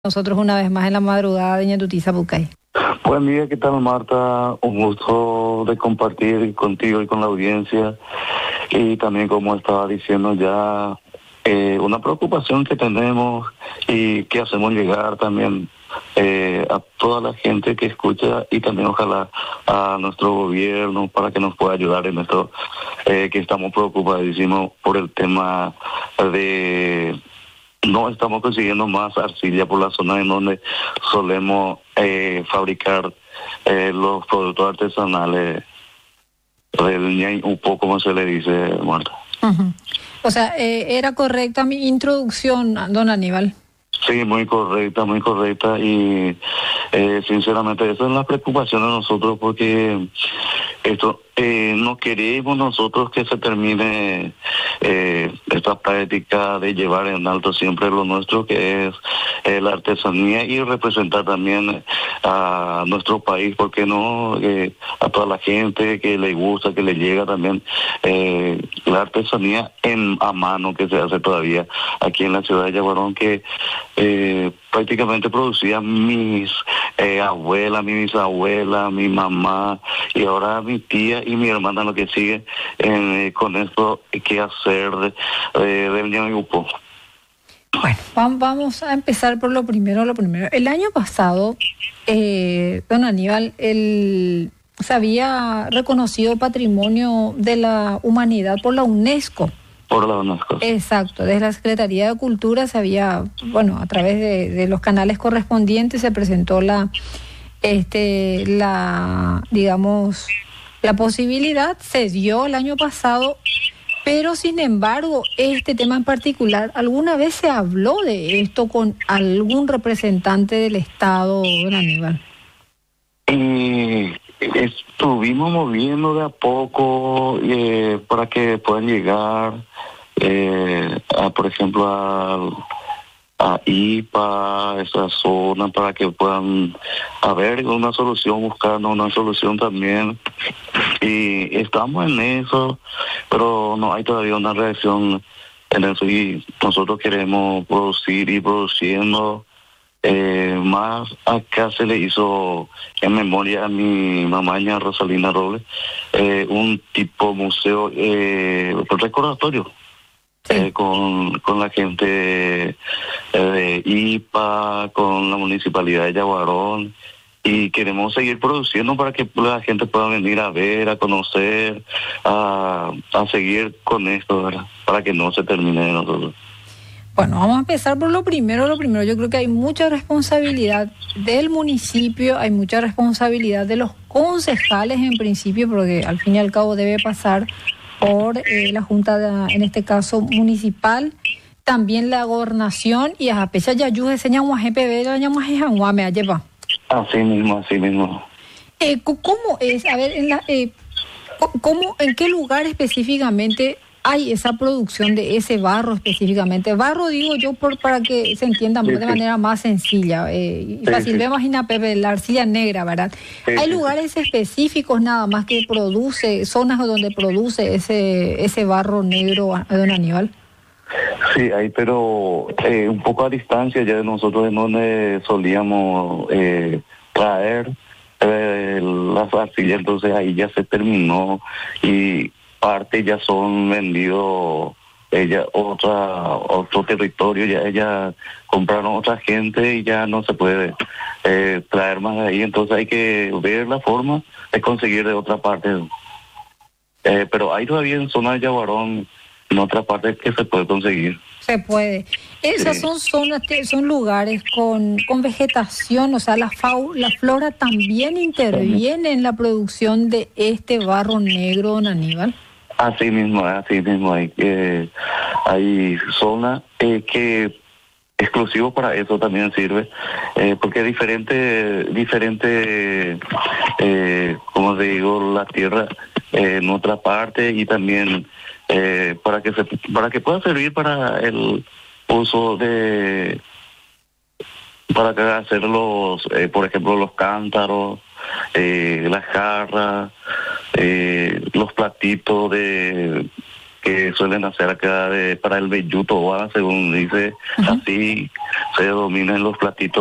Nosotros una vez más en la madrugada de Ñatutiza Pucay. Buen día, ¿qué tal, Marta? Un gusto de compartir contigo y con la audiencia. Y también, como estaba diciendo ya, una preocupación que tenemos y que hacemos llegar también a toda la gente que escucha, y también ojalá a nuestro gobierno para que nos pueda ayudar en esto, que estamos preocupadísimos por el tema de... No estamos consiguiendo más arcilla por la zona en donde solemos fabricar los productos artesanales del ñay upo, como se le dice, Marta. Uh-huh. O sea, ¿era correcta mi introducción, don Aníbal? Sí, muy correcta y sinceramente esa es la preocupación de nosotros, porque esto no queremos nosotros que se termine esta práctica de llevar en alto siempre lo nuestro, que es la artesanía, y representar también a nuestro país, porque no a toda la gente que le gusta, que le llega también la artesanía a mano que se hace todavía aquí en la ciudad de Yaguarón, que prácticamente producía mis abuelas, mi bisabuela, mi mamá, y ahora mi tía y mi hermana, lo que sigue con esto que hacer del ñay upo. Bueno, vamos a empezar por lo primero. El año pasado, don Aníbal, se había reconocido Patrimonio de la Humanidad por la UNESCO. Por la UNESCO. Exacto, desde la Secretaría de Cultura se había, a través de los canales correspondientes se presentó la posibilidad, se dio el año pasado, pero sin embargo, este tema en particular, ¿alguna vez se habló de esto con algún representante del Estado, don Aníbal? Estuvimos moviendo de a poco para que puedan llegar, por ejemplo, a IPA, esa zona, para que puedan haber una solución, buscando una solución también. Y estamos en eso, pero no hay todavía una reacción en eso, y nosotros queremos producir y produciendo. Más acá se le hizo en memoria a mi mamá, Rosalina Robles, un tipo museo recordatorio, con la gente de IPA, con la municipalidad de Yaguarón, y queremos seguir produciendo para que la gente pueda venir a ver, a conocer, a seguir con esto, ¿verdad? Para que no se termine de nosotros. Bueno, vamos a empezar por lo primero. Yo creo que hay mucha responsabilidad del municipio, hay mucha responsabilidad de los concejales en principio, porque al fin y al cabo debe pasar por la Junta, en este caso municipal, también la gobernación, y a pesar de ayuda de GPB, la me lleva. Así mismo. ¿Cómo es? A ver, ¿en qué lugar específicamente hay esa producción de ese barro específicamente? Barro, digo yo, para que se entienda de manera más sencilla. Fácil, me imagina, Pepe, la arcilla negra, ¿verdad? Hay lugares específicos nada más que produce, zonas donde produce ese barro negro, don Aníbal. Sí, hay, pero un poco a distancia ya de nosotros, en donde solíamos traer las arcillas, entonces ahí ya se terminó, y parte ya son vendidos otro territorio, ya compraron otra gente y ya no se puede traer más de ahí, entonces hay que ver la forma de conseguir de otra parte. Pero hay todavía en zona de Yaguarón, en otra parte, que se puede conseguir. Se puede. Esas son zonas, son lugares con vegetación, o sea, la flora también interviene en la producción de este barro negro, don Aníbal. Así mismo hay zonas que exclusivo para eso también sirve, porque diferente, como te digo, la tierra en otra parte, y también para que pueda servir para el uso para hacer por ejemplo, los cántaros, las jarras, los platitos que suelen hacer acá para el velluto, según dice, así se dominan los platitos